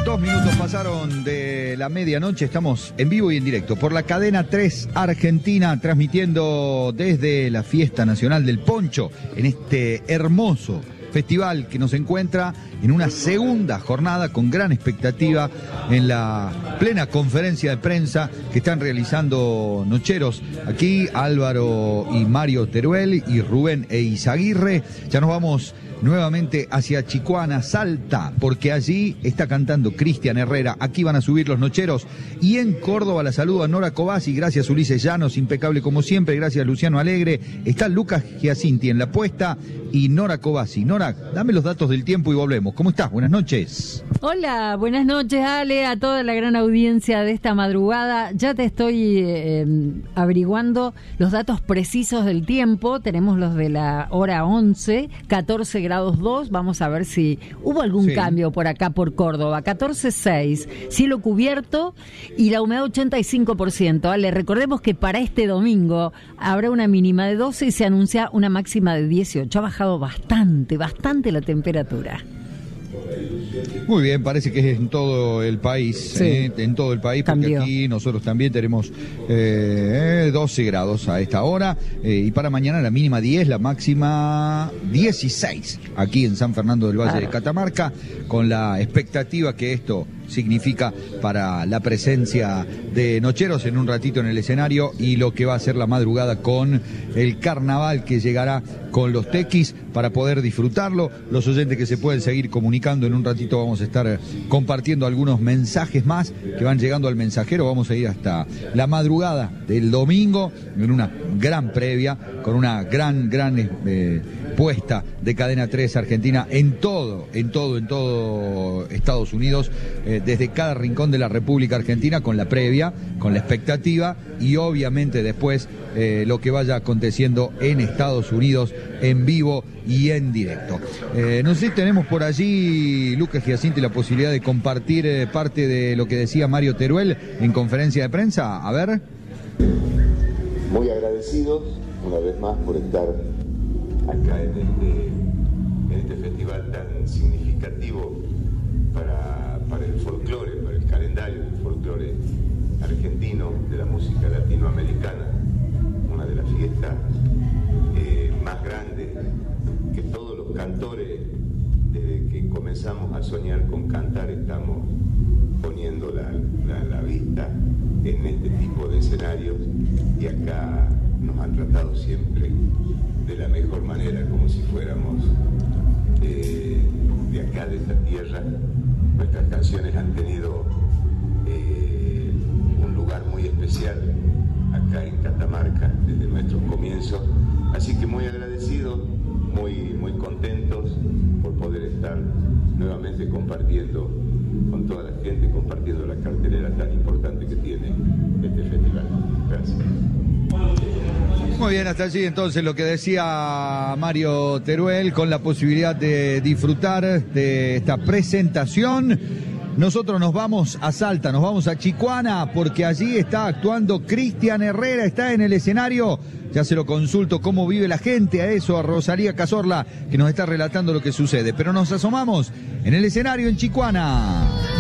2 minutos pasaron de la medianoche, estamos en vivo y en directo por la cadena 3 Argentina, transmitiendo desde la Fiesta Nacional del Poncho, en este hermoso festival que nos encuentra en una segunda jornada con gran expectativa en la plena conferencia de prensa que están realizando nocheros aquí, Álvaro y Mario Teruel y Rubén e Izaguirre. Ya nos vamos nuevamente hacia Chicoana, Salta, porque allí está cantando Cristian Herrera. Aquí van a subir los nocheros. Y en Córdoba la saludo a Nora Cobasi, gracias Ulises Llanos, impecable como siempre, gracias Luciano Alegre. Está Lucas Giacinti en la puesta y Nora Cobasi. Nora, dame los datos del tiempo y volvemos. ¿Cómo estás? Buenas noches. Hola, buenas noches Ale, a toda la gran audiencia de esta madrugada. Ya te estoy averiguando los datos precisos del tiempo. Tenemos los de la hora 11, 14 grados 2. Vamos a ver si hubo algún cambio por acá por Córdoba. 14,6, cielo cubierto y la humedad 85%. Ale, recordemos que para este domingo habrá una mínima de 12 y se anuncia una máxima de 18. Ha bajado bastante la temperatura. Muy bien, parece que es en todo el país, en todo el país, porque cambió. Aquí nosotros también tenemos 12 grados a esta hora, y para mañana la mínima 10, la máxima 16, aquí en San Fernando del Valle de Catamarca, con la expectativa que esto significa para la presencia de nocheros en un ratito en el escenario y lo que va a ser la madrugada con el carnaval que llegará con los tequis para poder disfrutarlo. Los oyentes que se pueden seguir comunicando, en un ratito vamos a estar compartiendo algunos mensajes más que van llegando al mensajero. Vamos a ir hasta la madrugada del domingo en una gran previa con una gran puesta de Cadena 3 Argentina en todo Estados Unidos, desde cada rincón de la República Argentina, con la previa, con la expectativa y obviamente después lo que vaya aconteciendo en Estados Unidos en vivo y en directo. No sé si tenemos por allí, Lucas Giacinti, la posibilidad de compartir parte de lo que decía Mario Teruel en conferencia de prensa. A ver. Muy agradecidos una vez más por estar acá en este festival tan significativo para el folclore, para el calendario del folclore argentino, de la música latinoamericana, una de las fiestas más grandes que todos los cantores, desde que comenzamos a soñar con cantar, estamos poniendo la vista en este tipo de escenarios, y acá nos han tratado siempre de la mejor manera, como si fuéramos de acá, de esta tierra. Nuestras canciones han tenido un lugar muy especial acá en Catamarca desde nuestros comienzos, así que muy agradecidos, muy contentos por poder estar nuevamente compartiendo con toda la gente, compartiendo la cartelera tan importante que tiene este festival. Gracias. Muy bien, hasta allí entonces lo que decía Mario Teruel, con la posibilidad de disfrutar de esta presentación. Nosotros nos vamos a Salta, nos vamos a Chicoana, porque allí está actuando Cristian Herrera, está en el escenario. Ya se lo consulto cómo vive la gente, a eso, a Rosalía Cazorla, que nos está relatando lo que sucede. Pero nos asomamos en el escenario en Chicoana.